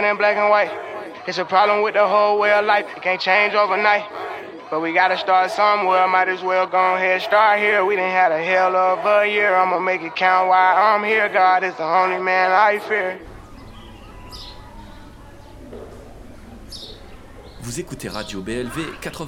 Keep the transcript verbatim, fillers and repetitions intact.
in black and white. It's a problem with the whole way of life. It can't change overnight. But we gotta start somewhere. Might as well go ahead, start here. We done had a hell of a year. I'ma make it count while I'm here. God is the only man I fear. Vous écoutez Radio B L V quatre-vingt-dix.